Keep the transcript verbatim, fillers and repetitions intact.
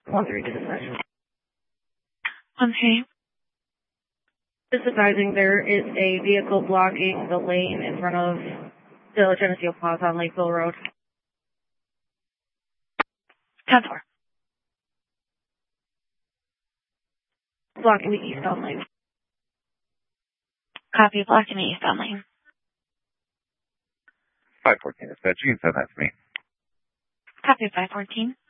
One three to dispatch. One three. Just advising there is a vehicle blocking the lane in front of the Geneseo Plaza on Lakeville Road. ten four. Blocking the eastbound lane. Copy, blocking the eastbound lane. five fourteen dispatch, you can send that to me. Copy, five fourteen.